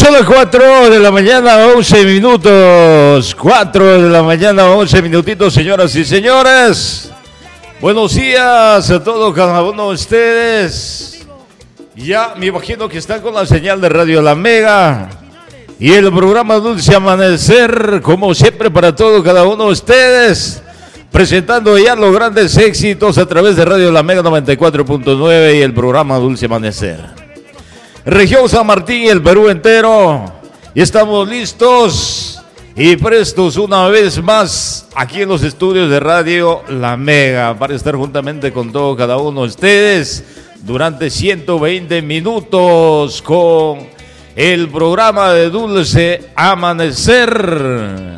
Son las 4 de la mañana, 11 minutos. 4 de la mañana, 11 minutitos, señoras y señores. Buenos días a todos, cada uno de ustedes. Ya me imagino que están con la señal de Radio La Mega y el programa Dulce Amanecer, como siempre, para todo, cada uno de ustedes. Presentando ya los grandes éxitos a través de Radio La Mega 94.9 y el programa Dulce Amanecer. Región San Martín y el Perú entero. Y estamos listos y prestos una vez más aquí en los estudios de Radio La Mega para estar juntamente con todo cada uno de ustedes durante 120 minutos con el programa de Dulce Amanecer.